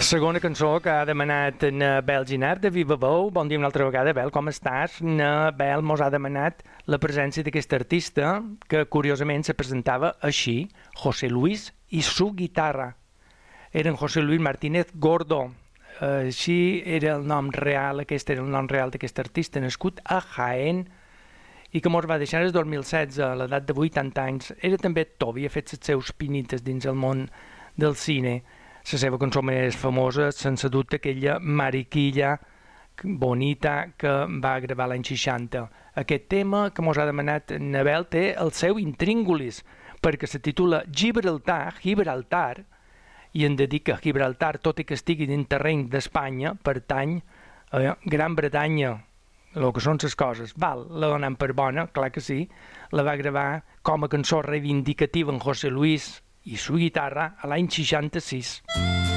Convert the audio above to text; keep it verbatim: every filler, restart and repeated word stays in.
Segona cançó que ha demanat na Bel Ginard de Viva Veu. Bon dia una altra vegada, Bel, com estàs? Na Bel mos ha demanat la presència d'aquest artista que curiosament se presentava així, José Luis i su guitarra. Eren José Luis Martínez Gordo. Així era el nom real, aquest era el nom real d'aquest artista, nascut a Jaén i que mos va deixar el dos mil setze, a l'edat de vuitanta anys. Era també actor, havia fet les seus pinites dins el món del cine. La seva cançó més famosa, sense dubte, aquella Mariquilla bonita que va gravar l'any seixanta. Aquest tema que mos ha demanat Nabel té el seu intríngulis, perquè se titula Gibraltar, Gibraltar, i hem de dir que Gibraltar, tot i que estigui dins terreny d'Espanya, pertany a Gran Bretanya, el que són les coses. Val, la donem per bona, clar que sí. La va gravar com a cançó reivindicativa en José Luis i su guitarra a l'any seixanta-sis.